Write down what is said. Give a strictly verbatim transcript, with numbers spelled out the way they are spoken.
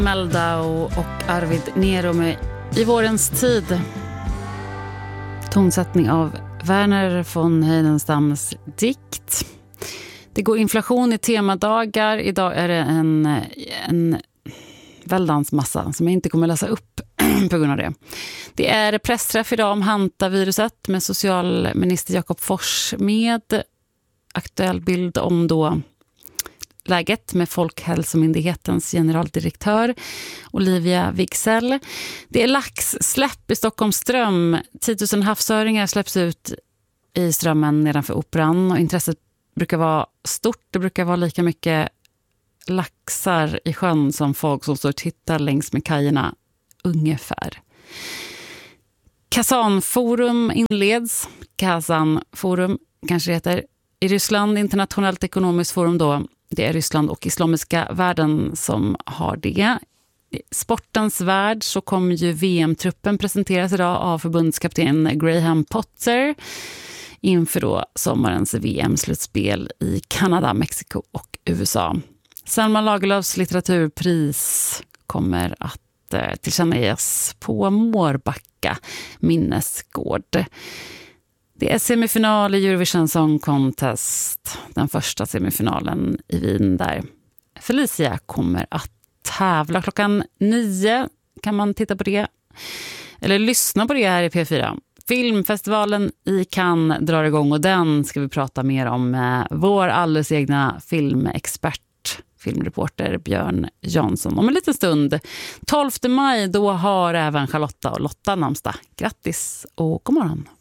Meldau och Arvid Nero med I vårens tid. Tonsättning av Werner von Heidenstams dikt. Det går inflation i temadagar. Idag är det en, en väldans massa som jag inte kommer läsa upp på grund av det. Det är pressträff idag om hantaviruset med socialminister Jakob Fors med aktuell bild om då läget med Folkhälsomyndighetens generaldirektör Olivia Wigsell. Det är laxsläpp i Stockholms ström. tio tusen havsöringar släpps ut i strömmen nedanför Operan och intresset brukar vara stort. Det brukar vara lika mycket laxar i sjön som folk som står och tittar längs med kajerna ungefär. Kazanforum inleds. Kazanforum kanske det heter. I Ryssland, internationellt ekonomiskt forum då. Det är Ryssland och islamiska världen som har det. I sportens värld så kommer ju V M-truppen presenteras idag av förbundskapten Graham Potter inför då sommarens V M-slutspel i Kanada, Mexiko och U S A. Selma Lagerlöfs litteraturpris kommer att eh, tillkännages på Mårbacka minnesgård. Det är semifinal i Eurovision Song Contest, den första semifinalen i Wien där Felicia kommer att tävla. Klockan nio kan man titta på det, eller lyssna på det här i P fyra. Filmfestivalen i Cannes drar igång och den ska vi prata mer om med vår alldeles egna filmexpert, filmreporter Björn Jansson om en liten stund. tolfte maj, då har även Charlotta och Lotta namnsdag. Grattis och god morgon!